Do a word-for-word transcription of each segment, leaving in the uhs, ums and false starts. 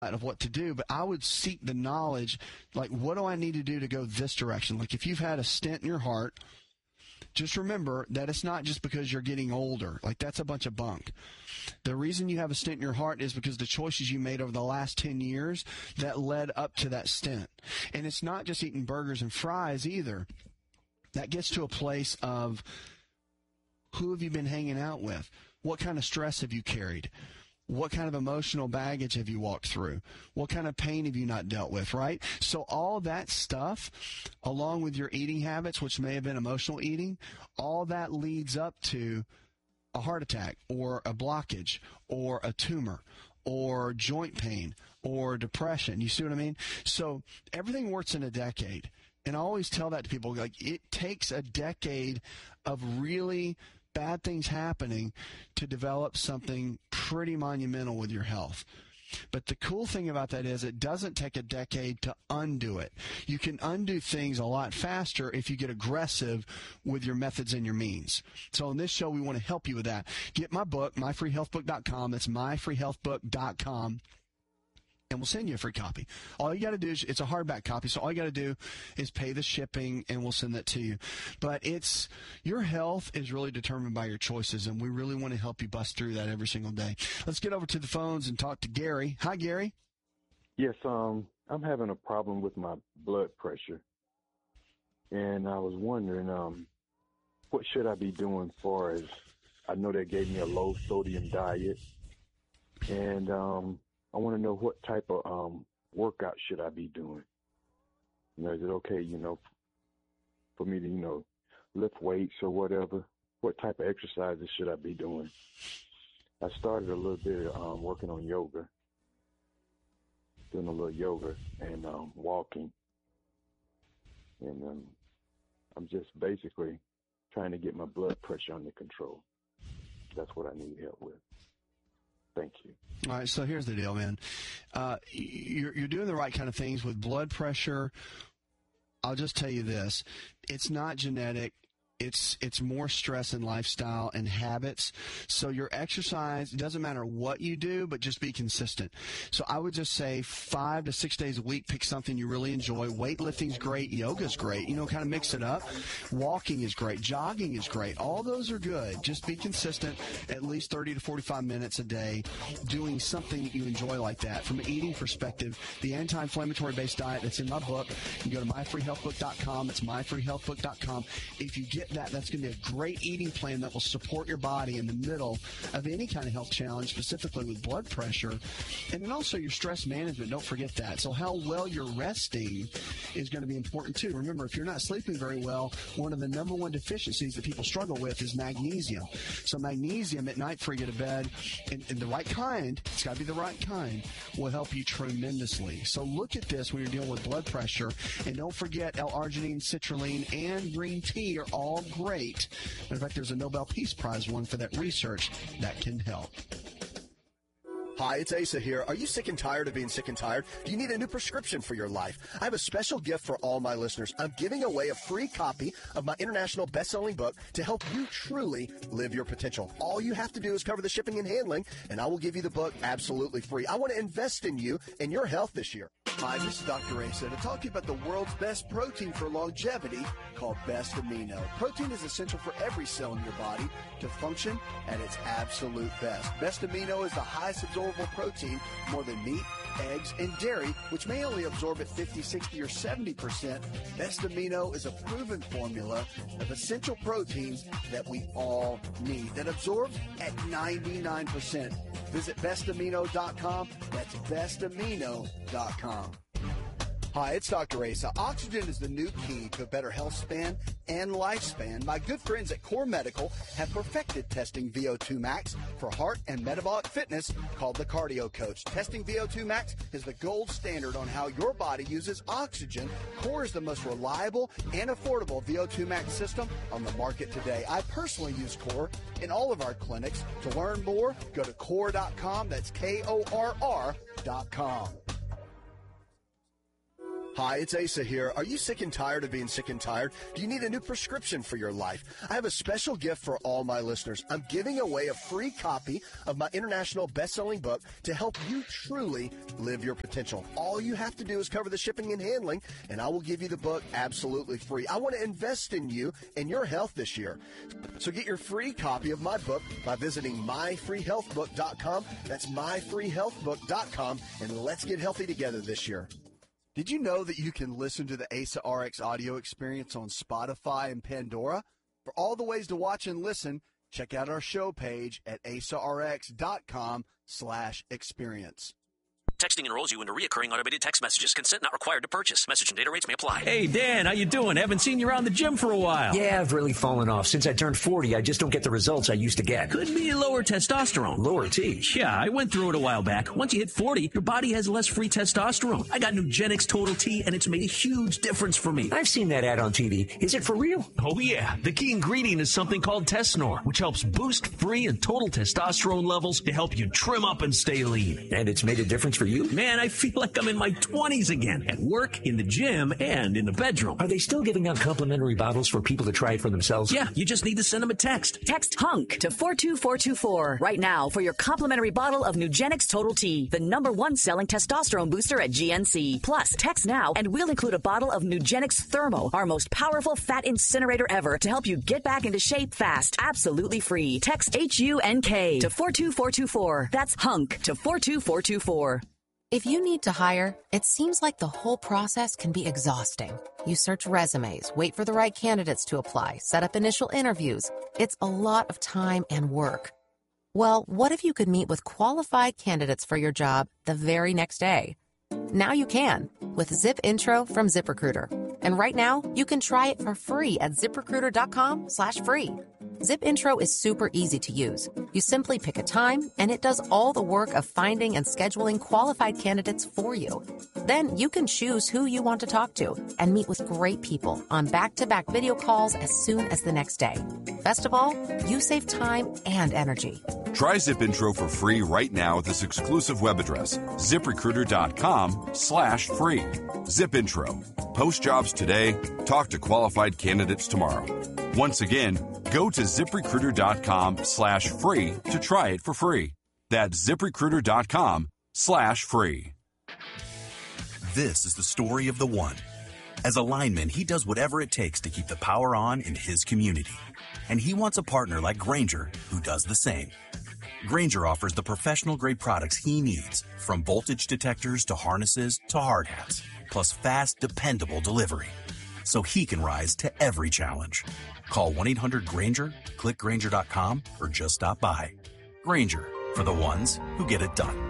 of what to do, but I would seek the knowledge, like, what do I need to do to go this direction? Like, if you've had a stent in your heart, just remember that it's not just because you're getting older. Like, that's a bunch of bunk. The reason you have a stent in your heart is because the choices you made over the last ten years that led up to that stent. And it's not just eating burgers and fries either. That gets to a place of, who have you been hanging out with? What kind of stress have you carried? What kind of emotional baggage have you walked through? What kind of pain have you not dealt with, right? So all that stuff, along with your eating habits, which may have been emotional eating, all that leads up to a heart attack or a blockage or a tumor or joint pain or depression. You see what I mean? So everything works in a decade. And I always tell that to people, like, it takes a decade of really bad things happening to develop something pretty monumental with your health. But the cool thing about that is it doesn't take a decade to undo it. You can undo things a lot faster if you get aggressive with your methods and your means. So on this show, we want to help you with that. Get my book, my free health book dot com. That's my free health book dot com. And we'll send you a free copy. All you got to do is, it's a hardback copy, so all you got to do is pay the shipping, and we'll send that to you. But it's, your health is really determined by your choices, and we really want to help you bust through that every single day. Let's get over to the phones and talk to Gary. Hi, Gary. Yes, um, I'm having a problem with my blood pressure, and I was wondering, um, what should I be doing for as, I know they gave me a low sodium diet, and um, I want to know what type of um, workout should I be doing. You know, is it okay, you know, for me to, you know, lift weights or whatever? What type of exercises should I be doing? I started a little bit of um, working on yoga, doing a little yoga and um, walking. And um, I'm just basically trying to get my blood pressure under control. That's what I need help with. Thank you. All right, so here's the deal, man. Uh, you're, you're doing the right kind of things with blood pressure. I'll just tell you this. It's not genetic. It's it's more stress and lifestyle and habits. So your exercise, it doesn't matter what you do, but just be consistent. So I would just say five to six days a week, pick something you really enjoy. Weightlifting's great. Yoga's great. You know, kind of mix it up. Walking is great. Jogging is great. All those are good. Just be consistent, at least thirty to forty-five minutes a day, doing something that you enjoy like that. From an eating perspective, the anti-inflammatory based diet that's in my book, you can go to my free health book dot com. It's my free health book dot com. If you get that, that's going to be a great eating plan that will support your body in the middle of any kind of health challenge, specifically with blood pressure. And then also your stress management. Don't forget that. So how well you're resting is going to be important too. Remember, if you're not sleeping very well, one of the number one deficiencies that people struggle with is magnesium. So magnesium at night before you get to bed, and, and the right kind, it's got to be the right kind, will help you tremendously. So look at this when you're dealing with blood pressure. And don't forget L-arginine, citrulline, and green tea are all great. In fact, there's a Nobel Peace Prize one for that research that can help. Hi, it's Asa here. Are you sick and tired of being sick and tired? Do you need a new prescription for your life? I have a special gift for all my listeners. I'm giving away a free copy of my international best-selling book to help you truly live your potential. All you have to do is cover the shipping and handling, and I will give you the book absolutely free. I want to invest in you and your health this year. Hi, this is Doctor Asa to talk to you about the world's best protein for longevity called Best Amino. Protein is essential for every cell in your body to function at its absolute best. Best Amino is the highest absorbable protein, more than meat, eggs, and dairy, which may only absorb at fifty, sixty, or seventy percent. Best Amino is a proven formula of essential proteins that we all need that absorbs at ninety-nine percent. Visit best amino dot com. That's best amino dot com. Hi, it's Doctor Asa. Oxygen is the new key to a better health span and lifespan. My good friends at Core Medical have perfected testing V O two max for heart and metabolic fitness called the Cardio Coach. Testing V O two max is the gold standard on how your body uses oxygen. Core is the most reliable and affordable V O two max system on the market today. I personally use Core in all of our clinics. To learn more, go to core dot com. That's K O R R dot com. Hi, it's Asa here. Are you sick and tired of being sick and tired? Do you need a new prescription for your life? I have a special gift for all my listeners. I'm giving away a free copy of my international best-selling book to help you truly live your potential. All you have to do is cover the shipping and handling, and I will give you the book absolutely free. I want to invest in you and your health this year. So get your free copy of my book by visiting my free health book dot com. That's my free health book dot com, and let's get healthy together this year. Did you know that you can listen to the Asa R X audio experience on Spotify and Pandora? For all the ways to watch and listen, check out our show page at asarx dot com slash experience. Texting enrolls you into reoccurring automated text messages. Consent not required to purchase. Message and data rates may apply. Hey, Dan, how you doing? Haven't seen you around the gym for a while. Yeah, I've really fallen off. Since I turned forty, I just don't get the results I used to get. Could be lower testosterone. Lower T? Yeah, I went through it a while back. Once you hit forty, your body has less free testosterone. I got Nugenix Total T, and it's made a huge difference for me. I've seen that ad on T V. Is it for real? Oh, yeah. The key ingredient is something called Tesnor, which helps boost free and total testosterone levels to help you trim up and stay lean. And it's made a difference for you? Man, I feel like I'm in my twenties again, at work, in the gym, and in the bedroom. Are they still giving out complimentary bottles for people to try it for themselves? Yeah, you just need to send them a text. Text HUNK to four two four two four right now for your complimentary bottle of Nugenix Total T, the number one selling testosterone booster at G N C. Plus, text now and we'll include a bottle of Nugenix Thermo, our most powerful fat incinerator ever, to help you get back into shape fast. Absolutely free. Text H U N K to four two four two four. That's HUNK to four two four two four. If you need to hire, it seems like the whole process can be exhausting. You search resumes, wait for the right candidates to apply, set up initial interviews. It's a lot of time and work. Well, what if you could meet with qualified candidates for your job the very next day? Now you can with Zip Intro from ZipRecruiter. And right now, you can try it for free at ZipRecruiter.com slash free. Zip Intro is super easy to use. You simply pick a time, and it does all the work of finding and scheduling qualified candidates for you. Then you can choose who you want to talk to and meet with great people on back-to-back video calls as soon as the next day. Best of all, you save time and energy. Try Zip Intro for free right now at this exclusive web address, ZipRecruiter.com slash free. Zip Intro. Post jobs today. Talk to qualified candidates tomorrow. Once again, go to ZipRecruiter.com slash free to try it for free. That's ZipRecruiter.com slash free. This is the story of the one. As a lineman, he does whatever it takes to keep the power on in his community. And he wants a partner like Grainger who does the same. Grainger offers the professional-grade products he needs, from voltage detectors to harnesses to hard hats, plus fast, dependable delivery, so he can rise to every challenge. Call one eight hundred Grainger, click Grainger dot com, or just stop by. Grainger, for the ones who get it done.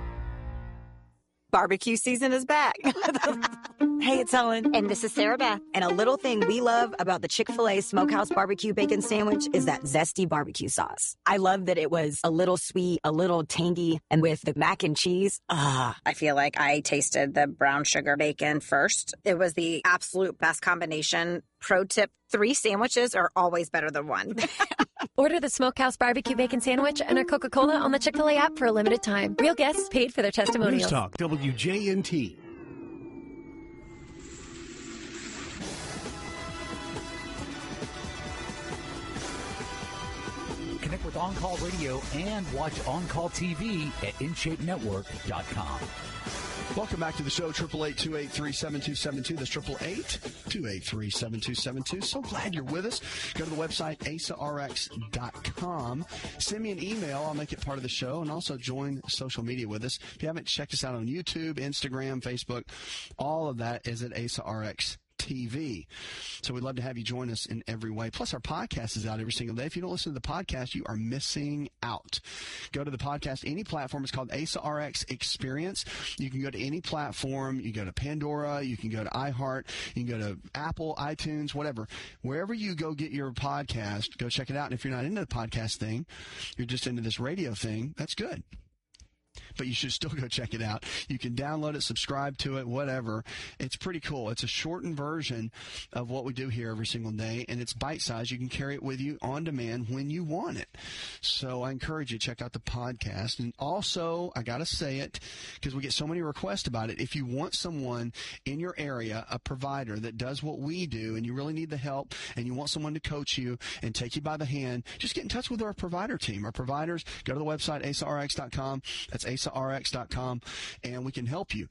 Barbecue season is back. Hey, it's Helen. And this is Sarah Beth. And a little thing we love about the Chick-fil-A Smokehouse Barbecue Bacon Sandwich is that zesty barbecue sauce. I love that it was a little sweet, a little tangy, and with the mac and cheese, ah. I feel like I tasted the brown sugar bacon first. It was the absolute best combination. Pro tip, three sandwiches are always better than one. Order the Smokehouse Barbecue Bacon Sandwich and a Coca-Cola on the Chick-fil-A app for a limited time. Real guests paid for their testimonials. News Talk, W J N T. Connect with On Call Radio and watch On Call T V at in shape network dot com. Welcome back to the show, eight eight eight, two eight three, seven two seven two. That's eight eight eight, two eight three, seven two seven two. So glad you're with us. Go to the website, asa r x dot com. Send me an email. I'll make it part of the show, and also join social media with us. If you haven't checked us out on YouTube, Instagram, Facebook, all of that is at AsaRx T V. So we'd love to have you join us in every way. Plus, our podcast is out every single day. If you don't listen to the podcast, you are missing out. Go to the podcast, any platform. It's called AsaRx Experience. You can go to any platform. You go to Pandora. You can go to iHeart. You can go to Apple, iTunes, whatever. Wherever you go get your podcast, go check it out. And if you're not into the podcast thing, you're just into this radio thing, that's good. but you should still go check it out. You can download it, subscribe to it, whatever. It's pretty cool. It's a shortened version of what we do here every single day, and it's bite-sized. You can carry it with you on demand when you want it. So I encourage you to check out the podcast. And also, I got to say it because we get so many requests about it. If you want someone in your area, a provider that does what we do, and you really need the help, and you want someone to coach you and take you by the hand, just get in touch with our provider team. Our providers, go to the website, A S A R X dot com. That's A S A R X dot com, and we can help you.